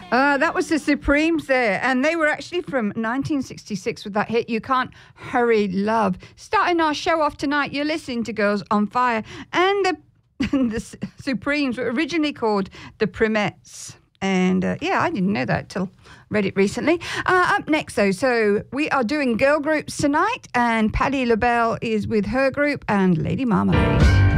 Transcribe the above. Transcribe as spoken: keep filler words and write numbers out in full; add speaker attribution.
Speaker 1: Uh, that was the Supremes there, and they were actually from nineteen sixty-six with that hit, You Can't Hurry Love. Starting our show off tonight, you're listening to Girls on Fire, and the, the Supremes were originally called the Primettes. And uh, yeah, I didn't know that till read it recently. Uh, up next, though, so we are doing girl groups tonight, and Patti LaBelle is with her group and Lady Marmalade.